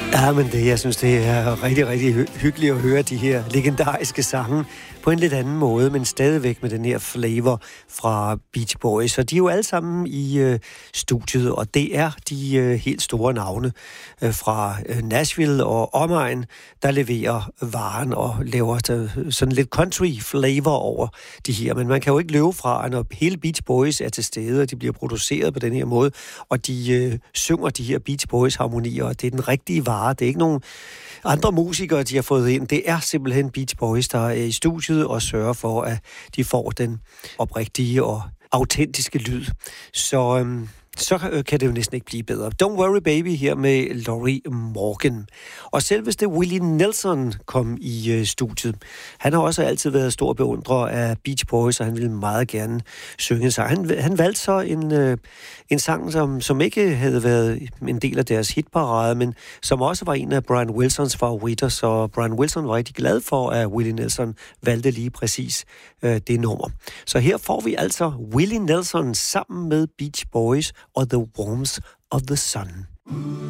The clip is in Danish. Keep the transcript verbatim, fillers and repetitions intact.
Ja, men det, jeg synes, det er rigtig, rigtig hy- hyggeligt at høre de her legendariske sange på en lidt anden måde, men stadigvæk med den her flavor fra Beach Boys. Og de er jo alle sammen i øh, studiet, og det er de øh, helt store navne øh, fra øh, Nashville og omegn, der leverer varen og laver øh, sådan lidt country flavor over de her. Men man kan jo ikke løbe fra, når hele Beach Boys er til stede, og de bliver produceret på den her måde, og de øh, synger de her Beach Boys harmonier, og det er den rigtige vare. Det er ikke nogen andre musikere, de har fået ind. Det er simpelthen Beach Boys, der er i studiet og sørger for, at de får den oprigtige og autentiske lyd. Så, øhm, så kan det jo næsten ikke blive bedre. Don't Worry Baby her med Lorrie Morgan. Og selveste Willie Nelson kom i øh, studiet. Han har også altid været stor beundrer af Beach Boys, og han ville meget gerne synge sig. Han, han valgte så en, øh, en sang, som, som ikke havde været en del af deres hitparade, men som også var en af Brian Wilsons favoritter, så Brian Wilson var rigtig glad for, at Willie Nelson valgte lige præcis øh, det nummer. Så her får vi altså Willie Nelson sammen med Beach Boys og The Warmth of the Sun.